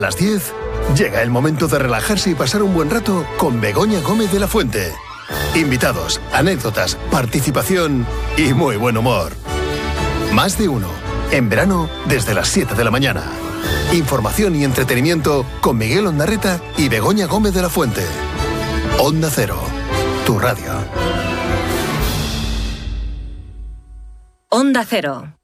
las 10, llega el momento de relajarse y pasar un buen rato con Begoña Gómez de la Fuente. Invitados, anécdotas, participación y muy buen humor. Más de uno, en verano desde las 7 de la mañana. Información y entretenimiento con Miguel Ondarreta y Begoña Gómez de la Fuente. Onda Cero, tu radio. Onda Cero.